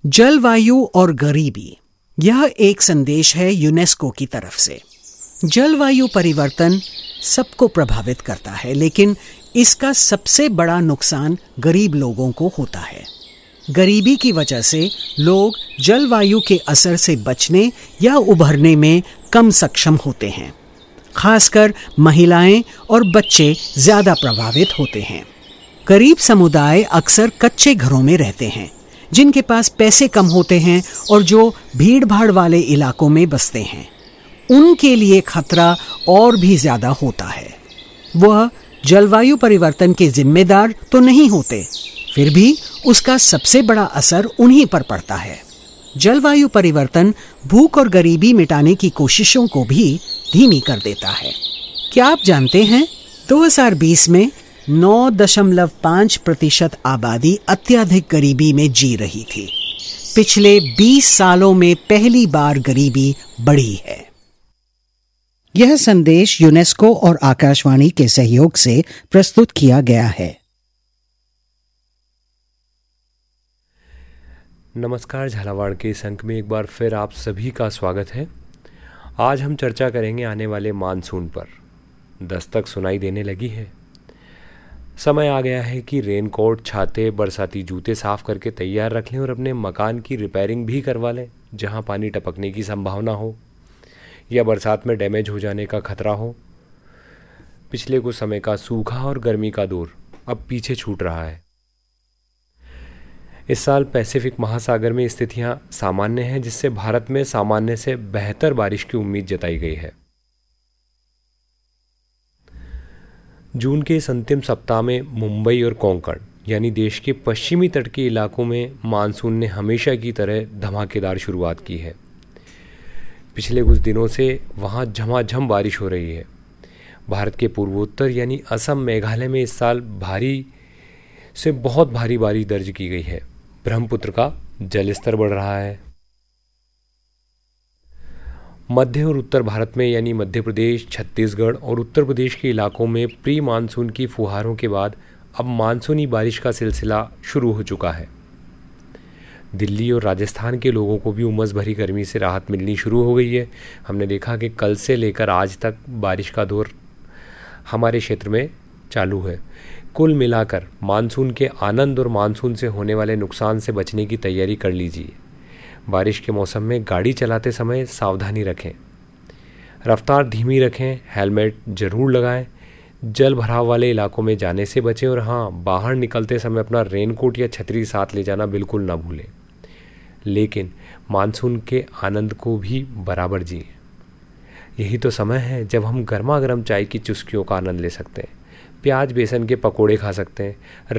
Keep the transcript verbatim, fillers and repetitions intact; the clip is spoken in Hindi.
जलवायु और गरीबी, यह एक संदेश है यूनेस्को की तरफ से। जलवायु परिवर्तन सबको प्रभावित करता है, लेकिन इसका सबसे बड़ा नुकसान गरीब लोगों को होता है। गरीबी की वजह से लोग जलवायु के असर से बचने या उभरने में कम सक्षम होते हैं। खासकर महिलाएं और बच्चे ज्यादा प्रभावित होते हैं। गरीब समुदाय अक्सर कच्चे घरों में रहते हैं, जिनके पास पैसे कम होते हैं और जो भीड़ भाड़ वाले इलाकों में बसते हैं, उनके लिए खतरा और भी ज्यादा होता है। वह जलवायु परिवर्तन के जिम्मेदार तो नहीं होते, फिर भी उसका सबसे बड़ा असर उन्हीं पर पड़ता है। जलवायु परिवर्तन भूख और गरीबी मिटाने की कोशिशों को भी धीमी कर देता है। क्या आप जानते हैं, दो हज़ार बीस में नौ दशमलव पाँच प्रतिशत आबादी अत्यधिक गरीबी में जी रही थी। पिछले बीस सालों में पहली बार गरीबी बढ़ी है। यह संदेश यूनेस्को और आकाशवाणी के सहयोग से प्रस्तुत किया गया है। नमस्कार, झालावाड़ के इस अंक में एक बार फिर आप सभी का स्वागत है। आज हम चर्चा करेंगे आने वाले मानसून पर। दस्तक सुनाई देने लगी है। समय आ गया है कि रेनकोट, छाते, बरसाती जूते साफ करके तैयार रख लें और अपने मकान की रिपेयरिंग भी करवा लें जहां पानी टपकने की संभावना हो या बरसात में डैमेज हो जाने का खतरा हो। पिछले कुछ समय का सूखा और गर्मी का दौर अब पीछे छूट रहा है। इस साल पैसिफिक महासागर में स्थितियां सामान्य हैं, जिससे भारत में सामान्य से बेहतर बारिश की उम्मीद जताई गई है। जून के इस अंतिम सप्ताह में मुंबई और कोंकण यानी देश के पश्चिमी तट के इलाकों में मानसून ने हमेशा की तरह धमाकेदार शुरुआत की है। पिछले कुछ दिनों से वहां झमाझम बारिश हो रही है। भारत के पूर्वोत्तर यानी असम, मेघालय में इस साल भारी से बहुत भारी बारिश दर्ज की गई है। ब्रह्मपुत्र का जलस्तर बढ़ रहा है। मध्य और उत्तर भारत में यानी मध्य प्रदेश, छत्तीसगढ़ और उत्तर प्रदेश के इलाकों में प्री मानसून की फुहारों के बाद अब मानसूनी बारिश का सिलसिला शुरू हो चुका है। दिल्ली और राजस्थान के लोगों को भी उमस भरी गर्मी से राहत मिलनी शुरू हो गई है। हमने देखा कि कल से लेकर आज तक बारिश का दौर हमारे क्षेत्र में चालू है। कुल मिलाकर मानसून के आनंद और मानसून से होने वाले नुकसान से बचने की तैयारी कर लीजिए। बारिश के मौसम में गाड़ी चलाते समय सावधानी रखें, रफ्तार धीमी रखें, हेलमेट जरूर लगाएं, जल भराव वाले इलाकों में जाने से बचें और हाँ, बाहर निकलते समय अपना रेनकोट या छतरी साथ ले जाना बिल्कुल ना भूलें। लेकिन मानसून के आनंद को भी बराबर जिए। यही तो समय है जब हम गर्मा गर्म चाय की चुस्कियों का आनंद ले सकते हैं, प्याज बेसन के पकोड़े खा सकते हैं,